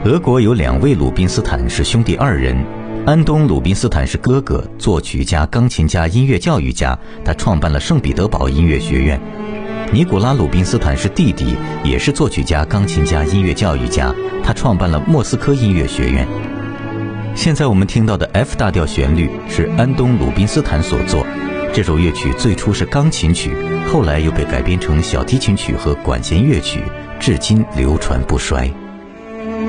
俄国有2位鲁宾斯坦是兄弟2人，安东·鲁宾斯坦是哥哥，作曲家、钢琴家、音乐教育家，他创办了圣彼得堡音乐学院。尼古拉·鲁宾斯坦是弟弟，也是作曲家、钢琴家、音乐教育家，他创办了莫斯科音乐学院。现在我们听到的 F 大调旋律是安东·鲁宾斯坦所作，这首乐曲最初是钢琴曲，后来又被改编成小提琴曲和管弦乐曲，至今流传不衰。